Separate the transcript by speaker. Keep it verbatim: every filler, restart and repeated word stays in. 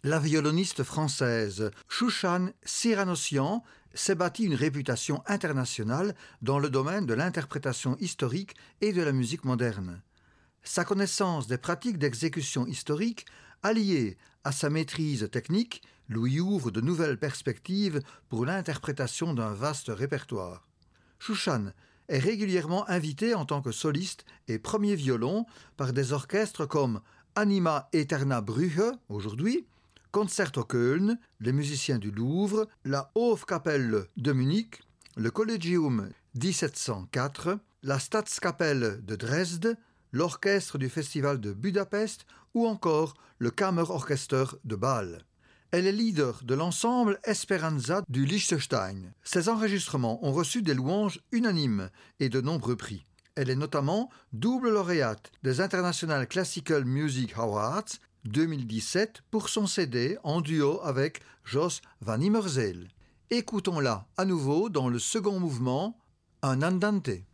Speaker 1: La violoniste française Shushan Siranossian s'est bâtie une réputation internationale dans le domaine de l'interprétation historique et de la musique moderne. Sa connaissance des pratiques d'exécution historique, alliée à sa maîtrise technique, lui ouvre de nouvelles perspectives pour l'interprétation d'un vaste répertoire. Shushan est régulièrement invitée en tant que soliste et premier violon par des orchestres comme Anima Eterna Brüche, aujourd'hui, Concerto Köln, les musiciens du Louvre, la Hofkapelle de Munich, le Collegium dix-sept cent quatre, la Staatskapelle de Dresde, l'orchestre du Festival de Budapest ou encore le Kammerorchester de Bâle. Elle est leader de l'ensemble Esperanza du Liechtenstein. Ses enregistrements ont reçu des louanges unanimes et de nombreux prix. Elle est notamment double lauréate des International Classical Music Awards deux mille dix-sept pour son C D en duo avec Jos van Immerzeel. Écoutons-la à nouveau dans le second mouvement, un andante.